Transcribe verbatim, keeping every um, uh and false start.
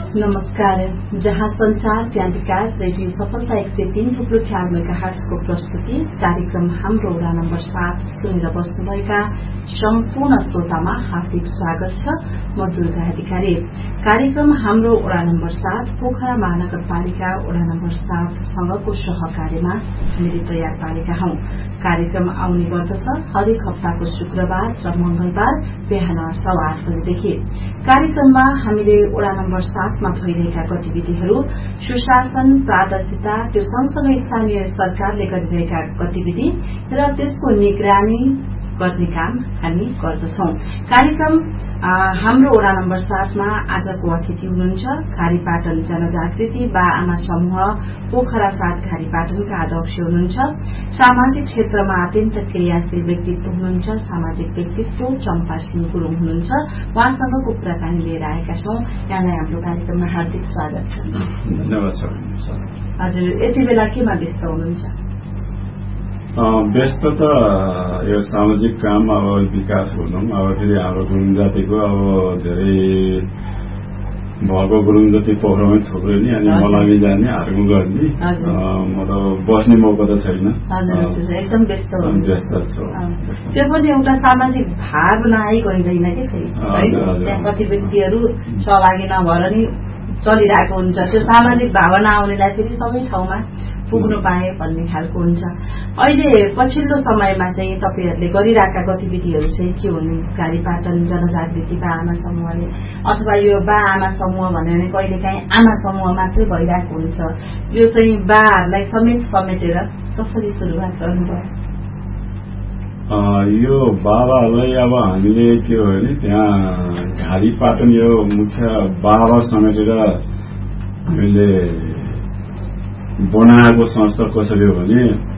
नमस्कार। जहाँ संचार त्यहाँ विकास रेडियो सफलता एक सय तीन थुप्रो चार मेगाहर्ट्जको प्रस्तुति कार्यक्रम हाम्रो वडा नम्बर सात सुनेर बस्नुभएका सम्पूर्ण श्रोतामा हार्दिक स्वागत छ। म दुर्गा अधिकारी। कार्यक्रम हाम्रो वडा नम्बर सात पोखरा महानगरपालिका वडा नम्बर सात सँगको सहकार्यमा हामीले तयार पारेका हौं। कार्यक्रम आउने गर्दछ हरेक हप्ताको शुक्रबार र मंगलबार बिहान सवा आठ बजेदेखि। कार्यक्रममा हामीले वडा नम्बर सातमा भइरहेका गतिविधिहरू, सुशासन, पारदर्शिता, त्यो सँगसँगै स्थानीय सरकारले गरिरहेका गतिविधि र त्यसको निगरानी गर्ने काम हामी गर्दछौं। कार्यक्रम हाम्रो वडा नम्बर सातमा आजको अतिथि हुनुहुन्छ घारीपाटन जनजागृति बा आमा समूह पोखरा सात घारीपाटनका अध्यक्ष हुनुहुन्छ। सामाजिक क्षेत्रमा अत्यन्त क्रियाशील व्यक्तित्व हुनुहुन्छ सामाजिक व्यक्तित्व चम्पा सिंह गुरूङ हुनुहुन्छ। उहाँसँगको कुराकानी लिएर आएका छौं। यहाँलाई हाम्रो कार्यक्रममा हार्दिक स्वागत छ। धन्यवाद छ। हजुर, यति बेला केमा व्यस्त हुनुहुन्छ? व्यस्त त यो सामाजिक काम, अब विकास भनौँ, अब फेरि हाम्रो गुरुङ जातिको अब धेरै भएको गुरुङ जति पोखरामै थुप्रै नि, अनि मलाई जाने हार्गु गर्ने, मतलब बस्ने मौका त छैन। एकदम व्यस्त व्यस्त छु। त्यो पनि एउटा सामाजिक भावना गइँदैन कि फेरि त्यहाँ कति व्यक्तिहरू सहभागी नभएर नि चलिरहेको हुन्छ। त्यो सामाजिक भावना आउनेलाई फेरि सबै ठाउँमा पुग्नु पाए भन्ने खालको हुन्छ। अहिले पछिल्लो समयमा चाहिँ तपाईहरूले गरिरहेका गतिविधिहरू चाहिँ के हुन्? घारीपाटन जनजागृति बा आमा समूहले, अथवा यो बा आमा समूह भन्यो भने कहिलेकाहीँ आमा समूह मात्रै भइरहेको हुन्छ, यो चाहिँ बाहरूलाई समेत समेटेर कसरी सुरुवात गर्नुभयो? यो बाबाहरूलाई अब हामीले के हो भने त्यहाँ घारीपाटन यो मुख्य बाबा समेटेर हामीले बनाएको संस्था कसरी हो भने